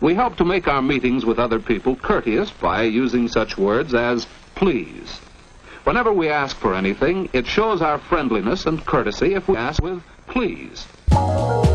We help to make our meetings with other people courteous by using such words as please. Whenever we ask for anything, it shows our friendliness and courtesy if we ask with please.